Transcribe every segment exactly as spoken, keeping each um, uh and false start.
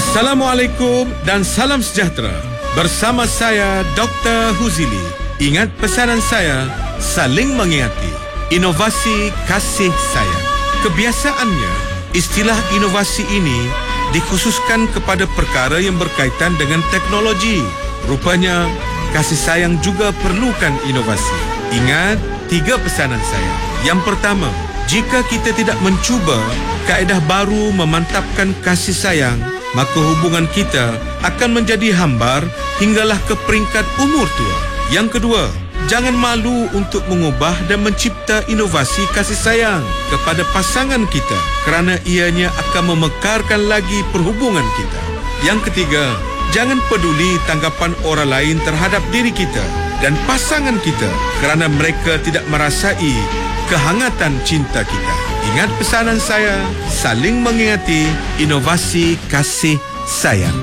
Assalamualaikum dan salam sejahtera. Bersama saya Doktor Huzili. Ingat pesanan saya, saling mengingati. Inovasi kasih sayang. Kebiasaannya, istilah inovasi ini dikhususkan kepada perkara yang berkaitan dengan teknologi. Rupanya, kasih sayang juga perlukan inovasi. Ingat tiga pesanan saya. Yang pertama, jika kita tidak mencuba kaedah baru memantapkan kasih sayang, maka hubungan kita akan menjadi hambar hinggalah ke peringkat umur tua. Yang kedua, jangan malu untuk mengubah dan mencipta inovasi kasih sayang kepada pasangan kita kerana ianya akan memekarkan lagi perhubungan kita. Yang ketiga, jangan peduli tanggapan orang lain terhadap diri kita dan pasangan kita kerana mereka tidak merasai kehangatan cinta kita. Ingat pesanan saya, saling mengingati, inovasi kasih sayang.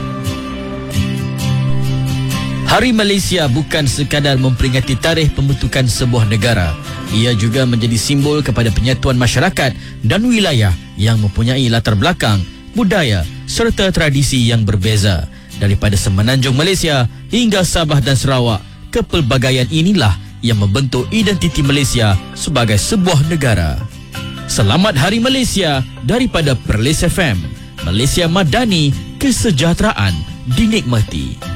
Hari Malaysia bukan sekadar memperingati tarikh pembentukan sebuah negara. Ia juga menjadi simbol kepada penyatuan masyarakat dan wilayah yang mempunyai latar belakang, budaya serta tradisi yang berbeza. Daripada Semenanjung Malaysia hingga Sabah dan Sarawak, kepelbagaian inilah yang membentuk identiti Malaysia sebagai sebuah negara. Selamat Hari Malaysia daripada Perlis F M. Malaysia Madani, kesejahteraan dinikmati.